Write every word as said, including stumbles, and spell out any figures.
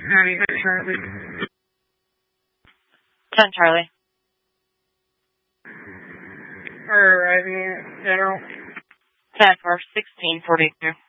ninety-eight Charlie. ten Charlie. Are arriving at General. ten for sixteen forty-two.